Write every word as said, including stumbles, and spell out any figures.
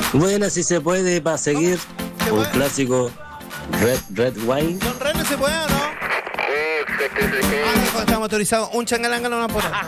Bueno, si se puede, para seguir, ¿Se un puede? clásico Red, Red Wine. ¿Don René se puede o no? Ah, dijo, estamos autorizados. Un changalanga, una pota.